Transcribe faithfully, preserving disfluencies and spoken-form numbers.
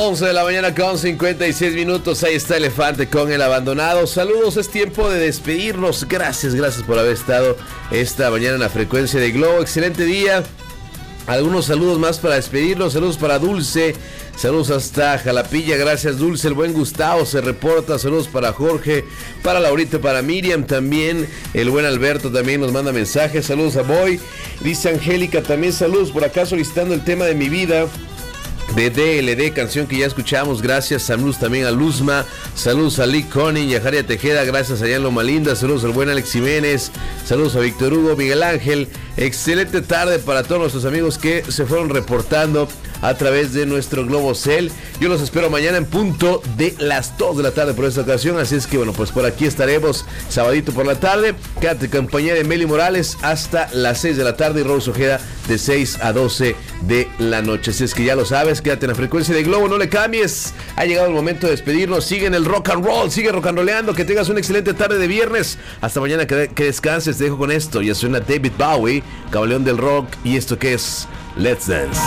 once de la mañana con cincuenta y seis minutos. Ahí está Elefante con El Abandonado. Saludos, es tiempo de despedirnos. Gracias, gracias por haber estado esta mañana en la frecuencia de Globo. Excelente día. Algunos saludos más para despedirnos. Saludos para Dulce. Saludos hasta Jalapilla. Gracias, Dulce. El buen Gustavo se reporta. Saludos para Jorge, para Laurita, para Miriam también. El buen Alberto también nos manda mensajes. Saludos a Boy. Dice Angélica también saludos por acá solicitando el tema de Mi Vida de D L D, canción que ya escuchamos. Gracias, saludos también a Luzma, saludos a Lee Conning y a Jaria Tejeda, gracias a Yan Loma Linda, saludos al buen Alex Jiménez, saludos a Víctor Hugo, Miguel Ángel. Excelente tarde para todos nuestros amigos que se fueron reportando a través de nuestro Globocel. Yo los espero mañana en punto de las dos de la tarde por esta ocasión, así es que bueno, pues por aquí estaremos sabadito por la tarde. Quédate en compañía de Meli Morales hasta las seis de la tarde y Rose Ojeda de seis a doce de la noche. Así es que ya lo sabes, quédate en la frecuencia de Globo, no le cambies. Ha llegado el momento de despedirnos. Sigue en el rock and roll, sigue rock and rollando. Que tengas una excelente tarde de viernes. Hasta mañana, que, que descanses. Te dejo con esto. Ya suena David Bowie, Camaleón del Rock. Y esto que es Let's Dance.